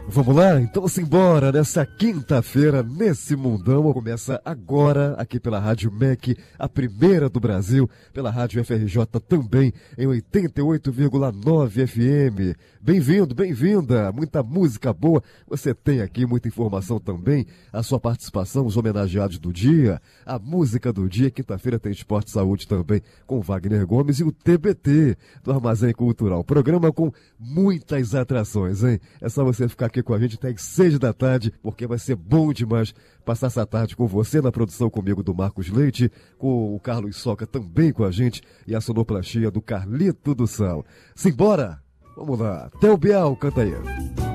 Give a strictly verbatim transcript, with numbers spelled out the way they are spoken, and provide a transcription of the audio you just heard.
Vamos lá? Então simbora nessa quinta-feira, nesse mundão. Começa agora aqui pela Rádio M E C, a primeira do Brasil, pela Rádio F R J também, em oitenta e oito vírgula nove F M. Bem-vindo, bem-vinda, muita música boa, você tem aqui muita informação também, a sua participação, os homenageados do dia, a música do dia. Quinta-feira tem Esporte e Saúde também, com Wagner Gomes, e o T B T, do Armazém Cultural. Programa com muitas atrações, hein? É só você ficar aqui com a gente até às seis da tarde, porque vai ser bom demais passar essa tarde com você na produção, comigo do Marcos Leite, com o Carlos Soca também com a gente e a sonoplastia do Carlito do Sal. Simbora! Vamos lá, Theo Bial, canta aí.